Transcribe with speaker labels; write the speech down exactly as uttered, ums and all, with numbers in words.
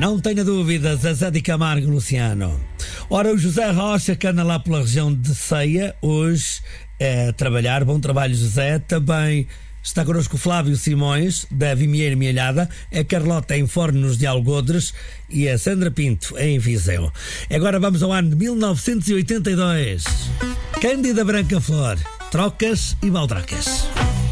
Speaker 1: Não tenha dúvidas, a Zé de Camargo, Luciano. Ora, o José Rocha, que anda lá pela região de Ceia, hoje é trabalhar. Bom trabalho, José. Também está connosco o Flávio Simões, da Vimieira Mielhada, a Carlota em Fornos de Algodres e a Sandra Pinto em Viseu. Agora vamos ao ano de mil novecentos e oitenta e dois. Cândida Branca Flor, trocas e baldracas.